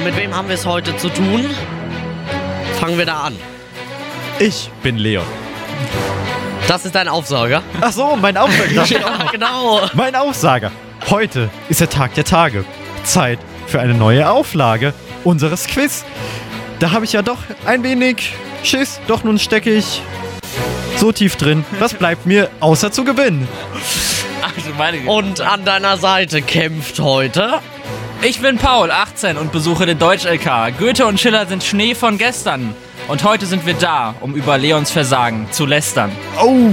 mit wem haben wir es heute zu tun? Fangen wir da an. Ich bin Leon. Das ist dein Aufsager. Ach so, mein Aufsager. Ja, genau. Mein Aufsager. Heute ist der Tag der Tage. Zeit für eine neue Auflage unseres Quiz. Da habe ich ja doch ein wenig Schiss. Doch nun stecke ich so tief drin. Was bleibt mir außer zu gewinnen? Und an deiner Seite kämpft heute... Ich bin Paul, 18 und besuche den Deutsch-LK. Goethe und Schiller sind Schnee von gestern. Und heute sind wir da, um über Leons Versagen zu lästern. Oh.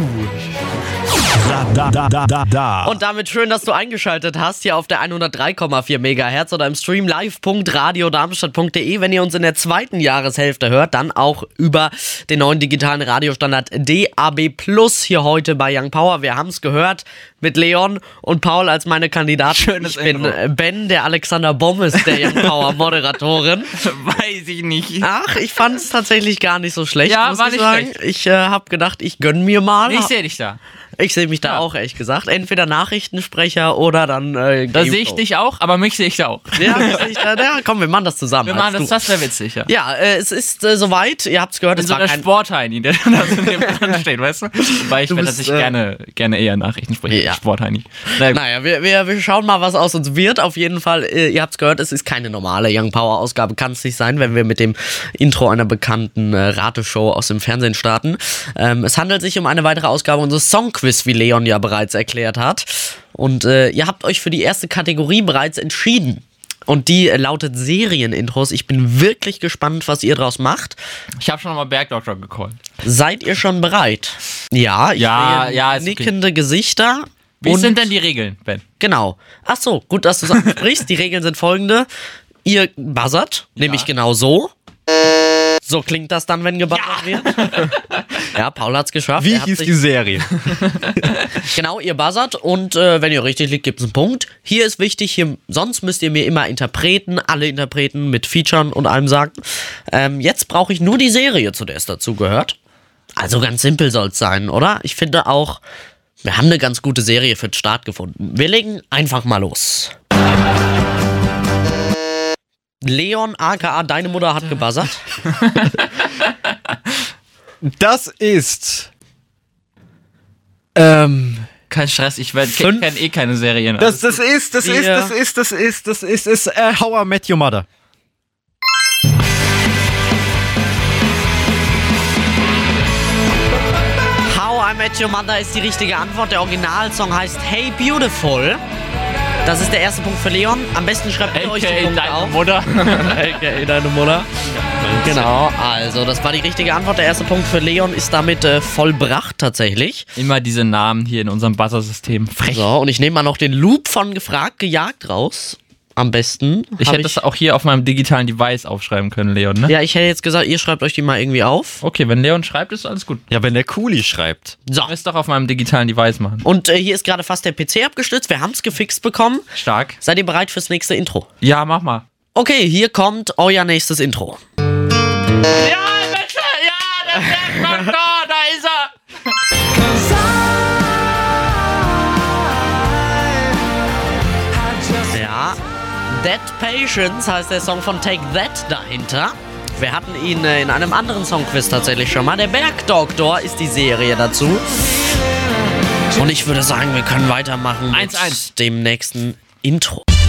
Und damit schön, dass du eingeschaltet hast hier auf der 103,4 MHz oder im Stream live.radiodarmstadt.de. Wenn ihr uns in der zweiten Jahreshälfte hört, dann auch über den neuen digitalen Radiostandard DAB+ hier heute bei Young Power. Wir haben es gehört mit Leon und Paul als meine Kandidaten. Schönes Ich bin Intro. Ben, der Alexander Bommes, der Young Power Moderatorin. Weiß ich nicht. Ach, ich fand es tatsächlich gar nicht so schlecht, Ja, muss war ich nicht sagen. schlecht. Ich habe gedacht, ich gönn mir mal. Ich sehe dich da. Ich sehe mich da auch, ehrlich gesagt. Entweder Nachrichtensprecher oder dann Da sehe ich dich auch, aber mich sehe ich da auch. Ja, komm, wir machen das zusammen. Wir machen das wäre witzig, ja. Ja, es ist soweit. Ihr habt es gehört. Ich bin so war der kein... Sportheini, der da so neben dran steht, weißt du? Weil ich Du bin bist, tatsächlich gerne eher Nachrichten spreche. Ja. Sportheini. Naja, wir schauen mal, was aus uns wird. Auf jeden Fall, ihr habt es gehört, es ist keine normale Young Power Ausgabe. Kann es nicht sein, wenn wir mit dem Intro einer bekannten Rateshow aus dem Fernsehen starten. Es handelt sich um eine weitere Ausgabe unseres Songquiz, wie Leon ja bereits erklärt hat. Und ihr habt euch für die erste Kategorie bereits entschieden. Und die lautet Serienintros. Ich bin wirklich gespannt, was ihr draus macht. Ich habe schon mal Bergdoktor gecallt. Seid ihr schon bereit? Ja, ich Ja, sehe ja, ist okay. nickende Gesichter. Wie Und sind denn die Regeln, Ben? Genau. Ach so, gut, dass du es ansprichst. Die Regeln sind folgende. Ihr buzzert, nämlich genau so. So klingt das dann, wenn gebuzzert wird. Ja, Paul hat's geschafft. Wie Er hat hieß sich- die Serie? Genau, ihr buzzert und wenn ihr richtig liegt, gibt's einen Punkt. Hier ist wichtig, sonst müsst ihr mir immer alle Interpreten mit Featuren und allem sagen. Jetzt brauche ich nur die Serie, zu der es dazugehört. Also ganz simpel soll's sein, oder? Ich finde auch, wir haben eine ganz gute Serie für den Start gefunden. Wir legen einfach mal los. Leon aka Deine Mutter hat gebuzzert. Das ist... Kein Stress, ich Fünf. kenne eh keine Serien. Das ist How I Met Your Mother. How I Met Your Mother ist die richtige Antwort. Der Originalsong heißt Hey Beautiful. Das ist der erste Punkt für Leon. Am besten schreibt ihr euch die AKA Punkte deine auf. Mutter. AKA deine Mutter. Genau, also das war die richtige Antwort. Der erste Punkt für Leon ist damit vollbracht tatsächlich. Immer diese Namen hier in unserem Buzzer-System. Frech. So, und ich nehme mal noch den Loop von gefragt, gejagt raus. Am besten. Ich hätte das auch hier auf meinem digitalen Device aufschreiben können, Leon, ne? Ja, ich hätte jetzt gesagt, ihr schreibt euch die mal irgendwie auf. Okay, wenn Leon schreibt, ist alles gut. Ja, wenn der Kuli schreibt. So. Ich es doch auf meinem digitalen Device machen. Und hier ist gerade fast der PC abgestürzt. Wir haben es gefixt bekommen. Stark. Seid ihr bereit fürs nächste Intro? Ja, mach mal. Okay, hier kommt euer nächstes Intro. Ja, bitte! Ja, der Bergdoktor, da ist er! Ja, Dead Patience heißt der Song von Take That dahinter. Wir hatten ihn in einem anderen Songquiz tatsächlich schon mal. Der Bergdoktor ist die Serie dazu. Und ich würde sagen, wir können weitermachen mit 1-1. dem nächsten Intro.